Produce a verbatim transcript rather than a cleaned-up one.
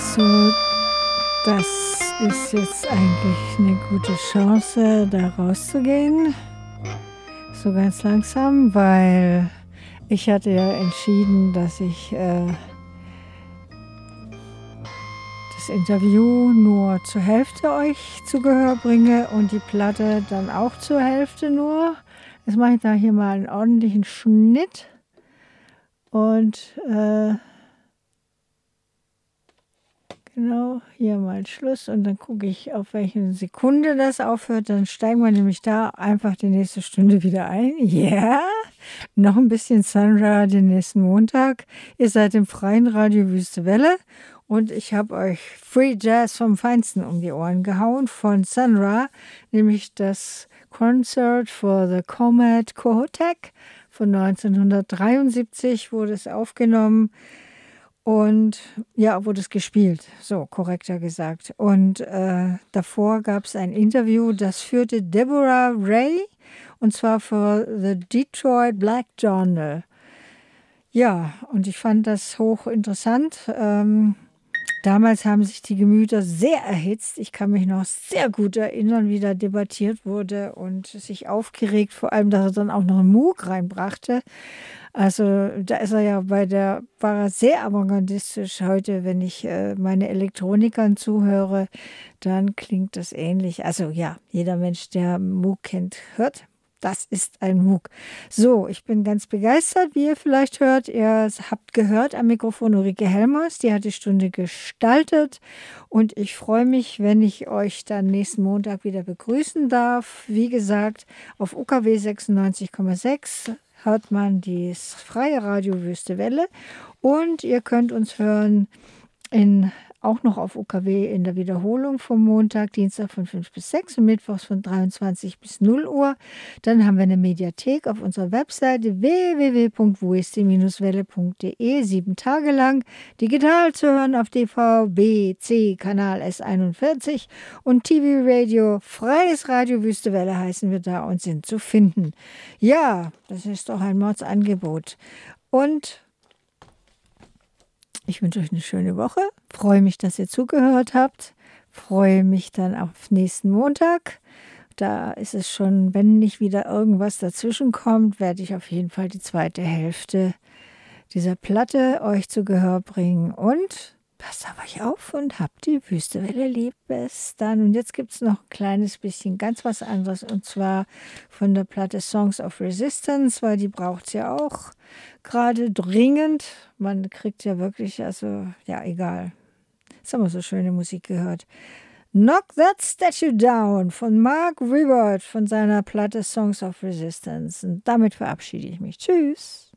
So, das ist jetzt eigentlich eine gute Chance, da rauszugehen. So ganz langsam, weil ich hatte ja entschieden, dass ich äh, das Interview nur zur Hälfte euch zu Gehör bringe und die Platte dann auch zur Hälfte nur. Jetzt mache ich da hier mal einen ordentlichen Schnitt und äh, genau, hier mal Schluss und dann gucke ich, auf welche Sekunde das aufhört. Dann steigen wir nämlich da einfach die nächste Stunde wieder ein. Ja, yeah. Noch ein bisschen Sunra den nächsten Montag. Ihr seid im freien Radio Wüste Welle und ich habe euch Free Jazz vom Feinsten um die Ohren gehauen von Sunra, nämlich das Concert for the Comet Kohoutek von neunzehnhundertdreiundsiebzig wurde es aufgenommen. Und ja, wurde es gespielt, so korrekter gesagt. Und äh, davor gab es ein Interview, das führte Deborah Ray, und zwar für The Detroit Black Journal. Ja, und ich fand das hochinteressant. Ähm, damals haben sich die Gemüter sehr erhitzt. Ich kann mich noch sehr gut erinnern, wie da debattiert wurde und sich aufgeregt, vor allem, dass er dann auch noch einen Moog reinbrachte. Also da ist er ja bei der, war er sehr avantgardistisch. Heute, wenn ich äh, meine Elektronikern zuhöre, dann klingt das ähnlich. Also ja, jeder Mensch, der Moog kennt, hört, das ist ein Moog. So, ich bin ganz begeistert, wie ihr vielleicht hört. Ihr habt gehört am Mikrofon Ulrike Helmers, die hat die Stunde gestaltet. Und ich freue mich, wenn ich euch dann nächsten Montag wieder begrüßen darf. Wie gesagt, auf U K W sechsundneunzig Komma sechs hört man das freie Radio Wüste Welle und ihr könnt uns hören in, auch noch auf U K W in der Wiederholung vom Montag, Dienstag von fünf bis sechs und Mittwochs von dreiundzwanzig bis null Uhr. Dann haben wir eine Mediathek auf unserer Webseite w w w punkt wüste welle punkt d e, sieben Tage lang, digital zu hören auf D V B C Kanal S einundvierzig und T V Radio, Freies Radio Wüste Welle heißen wir da und sind zu finden. Ja, das ist doch ein Mordsangebot. Und ich wünsche euch eine schöne Woche, freue mich, dass ihr zugehört habt, freue mich dann auf nächsten Montag. Da ist es schon, wenn nicht wieder irgendwas dazwischen kommt, werde ich auf jeden Fall die zweite Hälfte dieser Platte euch zu Gehör bringen. Und passt auf euch auf und habt die Wüste Welle lieb. Bis dann. Und jetzt gibt es noch ein kleines bisschen ganz was anderes, und zwar von der Platte Songs of Resistance, weil die braucht es ja auch gerade dringend. Man kriegt ja wirklich, also ja, egal. Jetzt haben wir so schöne Musik gehört. Knock That Statue Down von Mark Ribot von seiner Platte Songs of Resistance. Und damit verabschiede ich mich. Tschüss.